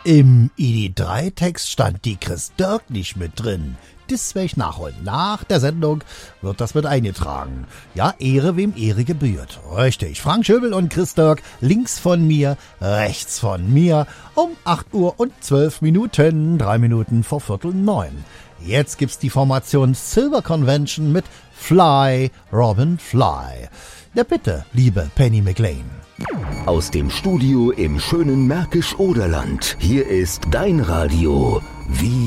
Im ID3-Text stand die Chris Dirk nicht mit drin. Das werde ich nachholen. Nach der Sendung wird das mit eingetragen. Ja, Ehre wem Ehre gebührt. Richtig. Frank Schöbel und Chris Dirk links von mir, rechts von mir um 8 Uhr und 12 Minuten, 3 Minuten vor 8:45. Jetzt gibt's die Formation Silver Convention mit Fly, Robin Fly. Ja bitte, liebe Penny McLean. Aus dem Studio im schönen Märkisch-Oderland. Hier ist dein Radio. Wie